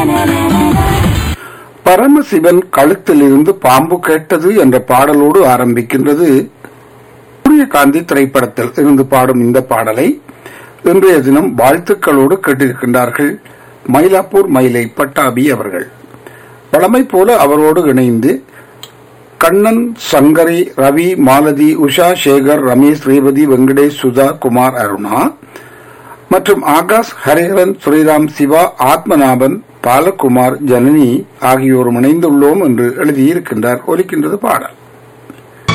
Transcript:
பரமசிவன் கழுத்திலிருந்து பாம்பு கேட்டது என்ற பாடலோடு ஆரம்பிக்கின்றது. சூரியகாந்தி திரைப்படத்தில் இருந்து பாடும் இந்த பாடலை இன்றைய தினம் வாழ்த்துக்களோடு கேட்டிருக்கின்றார்கள் மயிலாப்பூர் மயிலை பட்டாபி அவர்கள். பழமை போல அவரோடு இணைந்து கண்ணன், சங்கரி, ரவி, மாலதி, உஷா, சேகர், ரமேஷ், ரேவதி, வெங்கடேஷ், சுதா, குமார், அருணா மற்றும் ஆகாஷ், ஹரிஹரன், ஸ்ரீராம், சிவா, ஆத்மநாபன், பாலகுமார், ஜனனி ஆகியோரும் இணைந்துள்ளோம் என்று எழுதியிருக்கின்றார். ஒலிக்கின்றது பாடல்.